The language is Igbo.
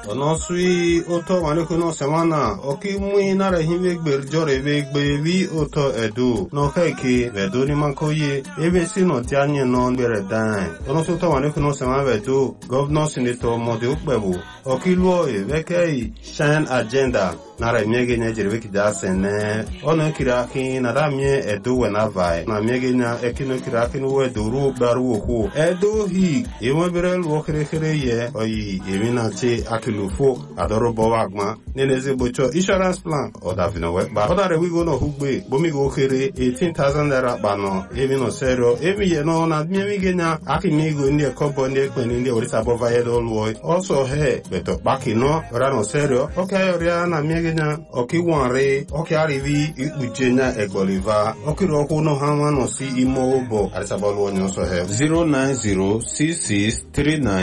ono sui oto wale kuno semana oki mui nara hive gber jore ve gbevi oto edu no keke vedo ni mankoye ebe si no tianye no gbere dan ono so to wale kuno semana vedo governor senator mode ukbebu oki luo e veke shine agenda nara miege nya jerwe kida sene ono kiraki nara mie edu wena vai na miege nya ekino kiraki no edu ru baru ho edu hi ewo bere luo kere ye oyi emina che akilufo adoro bowagma neneze bocho insurance plan oda vinowe ba oda re wigo no hugbe bomi go kere 18,000 naira bano emino sero emi ye no na miege genya akimigo ndi ekobo ndi ekpeni ndi orisa bova ye do luo also he beto baki no ora no sero okay ora na miege nya okiwanre okay arivi ujenya egboliva okiro ko no hanwa no si imo obo arisa bolu onyo so he 0906639